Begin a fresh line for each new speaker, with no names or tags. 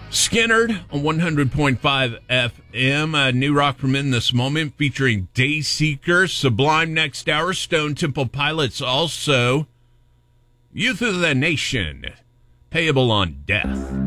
Skinnerd on 100.5 FM. New rock from In This Moment featuring Dayseeker. Sublime next hour. Stone Temple Pilots also. Youth of the Nation. Payable on Death.